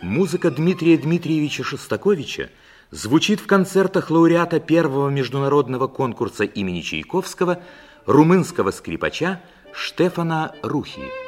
Музыка Дмитрия Дмитриевича Шостаковича звучит в концертах лауреата первого международного конкурса имени Чайковского, румынского скрипача Штефана Рухи.